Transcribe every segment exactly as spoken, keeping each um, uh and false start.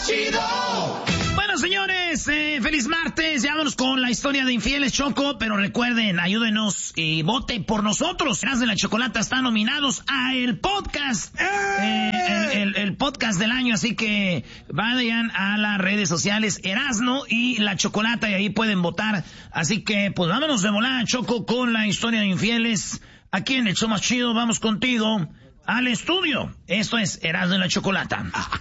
Chido. Bueno, señores, eh, feliz martes. Ya vámonos con la historia de infieles, Choco. Pero recuerden, ayúdenos y voten por nosotros. Erasmo y la Chocolata están nominados a el podcast. Eh, el, el, el podcast del año. Así que vayan a las redes sociales Erasmo y la Chocolata y ahí pueden votar. Así que, pues vámonos de volada, Choco, con la historia de infieles. Aquí en el show más chido, vamos contigo al estudio. Esto es Erasmo y la Chocolata.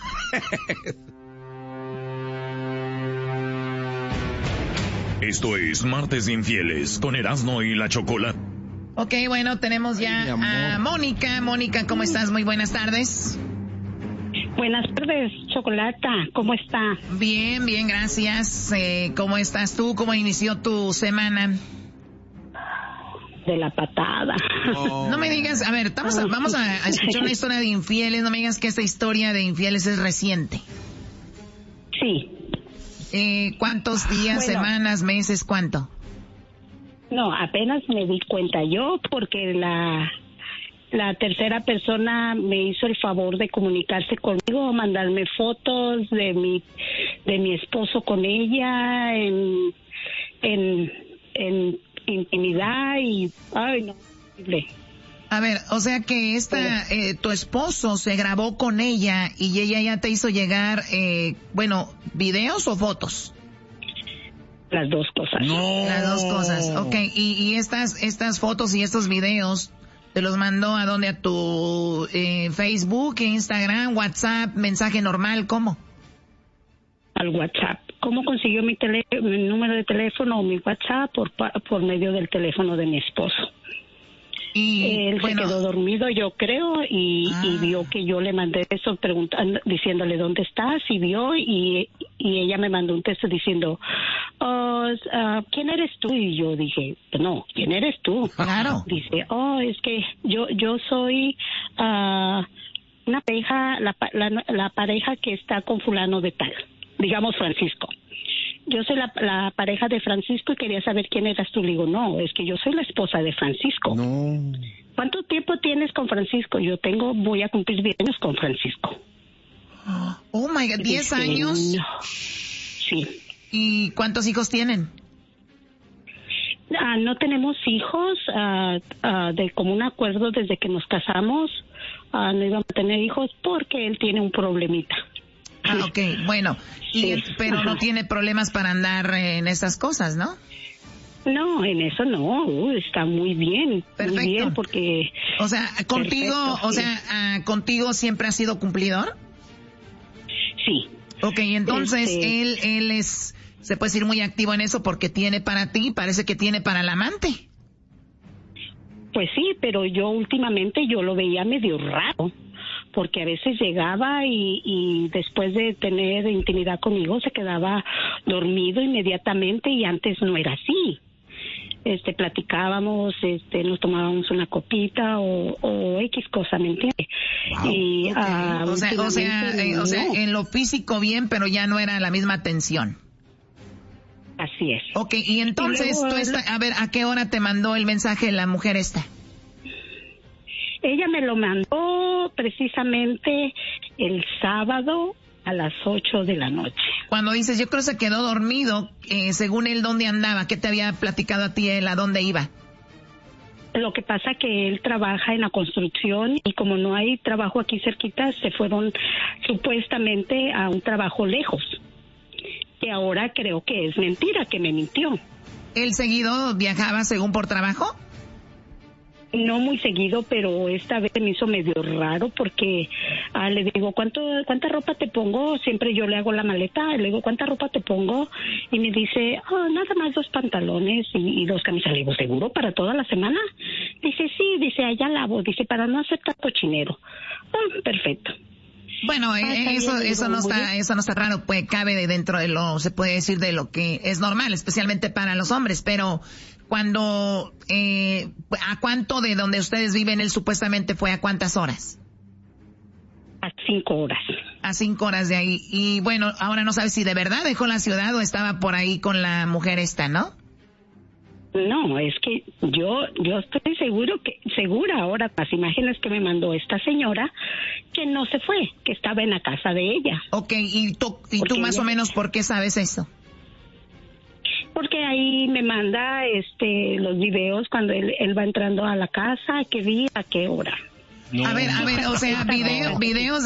Esto es Martes de Infieles con Erasmo y la Chocolata. Ok, bueno, tenemos ya Ay, a Mónica. Mónica, ¿cómo estás? Muy buenas tardes. Buenas tardes, Chocolata. ¿Cómo está? Bien, bien, gracias. Eh, ¿Cómo estás tú? ¿Cómo inició tu semana? De la patada. Oh. No me digas, a ver, vamos a, vamos a, a escuchar una historia de infieles. No me digas que esta historia de infieles es reciente. Sí. Eh, ¿Cuántos días, bueno, semanas, meses, cuánto? No, apenas me di cuenta yo porque la la tercera persona me hizo el favor de comunicarse conmigo, mandarme fotos de mi de mi esposo con ella en en en intimidad y ay no. A ver, o sea que esta, eh, tu esposo se grabó con ella y ella ya te hizo llegar, eh, bueno, videos o fotos. Las dos cosas. No. Las dos cosas, okay. Y, y estas, estas fotos y estos videos, ¿te los mandó a dónde? ¿A tu eh, Facebook, Instagram, WhatsApp, mensaje normal, cómo? Al WhatsApp. ¿Cómo consiguió mi, tele, mi número de teléfono o mi WhatsApp? Por, por medio del teléfono de mi esposo. Y, Él bueno, se quedó dormido, yo creo, y, ah. y vio que yo le mandé eso preguntando, diciéndole dónde estás, y vio, y, y ella me mandó un texto diciendo, oh, uh, ¿quién eres tú? Y yo dije, no, ¿quién eres tú? Claro. Dice, oh, es que yo yo soy uh, una pareja, la, la, la pareja que está con fulano de tal, digamos Francisco. Yo soy la, la pareja de Francisco y quería saber quién eras tú. Le digo, no, es que yo soy la esposa de Francisco. No. ¿Cuánto tiempo tienes con Francisco? Yo tengo, voy a cumplir diez años con Francisco. Oh my God, ¿diez años? No. Sí. ¿Y cuántos hijos tienen? Ah, no tenemos hijos, ah, ah, de común acuerdo desde que nos casamos. Ah, no íbamos a tener hijos porque él tiene un problemita. Ah, ok, bueno, y, sí, pero ajá. No tiene problemas para andar en esas cosas, ¿no? No, en eso no, uh, está muy bien, perfecto. Muy bien porque... O sea, contigo, perfecto, o sí. sea, uh, ¿contigo siempre ha sido cumplidor? Sí. Ok, entonces este... él, él es, se puede decir muy activo en eso porque tiene para ti, parece que tiene para el amante. Pues sí, pero yo últimamente yo lo veía medio raro. Porque a veces llegaba y, y después de tener intimidad conmigo se quedaba dormido inmediatamente y antes no era así. Este, platicábamos, este, nos tomábamos una copita o, o X cosa, ¿me entiendes? Wow. Y, okay. uh, o sea, o sea, eh, no. o sea, en lo físico bien, pero ya no era la misma atención. Así es. Okay, y entonces, y luego, tú está, a ver, ¿a qué hora te mandó el mensaje la mujer esta? Ella me lo mandó precisamente el sábado a las ocho de la noche. Cuando dices, yo creo que se quedó dormido, eh, según él, ¿dónde andaba? ¿Qué te había platicado a ti él? ¿A dónde iba? Lo que pasa que él trabaja en la construcción y como no hay trabajo aquí cerquita, se fueron supuestamente a un trabajo lejos. Y ahora creo que es mentira, que me mintió. ¿Él seguido viajaba según por trabajo? No muy seguido, pero esta vez me hizo medio raro porque ah, le digo, ¿cuánto, ¿cuánta ropa te pongo? Siempre yo le hago la maleta, le digo, ¿cuánta ropa te pongo? Y me dice, oh, nada más dos pantalones y, y dos camisas. Le digo, ¿seguro para toda la semana? Dice, sí, dice, allá lavo, dice, para no hacer tanto cochinero. Oh, perfecto. Bueno, ah, eso bien, eso no está eso no está raro, pues cabe de dentro de lo, se puede decir de lo que es normal, especialmente para los hombres, pero cuando, eh, ¿a cuánto de donde ustedes viven él supuestamente fue? ¿A cuántas horas? A cinco horas. A cinco horas de ahí. Y bueno, ahora no sabes si de verdad dejó la ciudad o estaba por ahí con la mujer esta, ¿no? No, es que yo yo estoy seguro que segura ahora las imágenes que me mandó esta señora que no se fue, que estaba en la casa de ella. Okay, y tú y tú más ella, o menos ¿por qué sabes esto? Porque ahí me manda este los videos cuando él, él va entrando a la casa, qué día, a qué hora. No. A ver, a ver, o sea, video, videos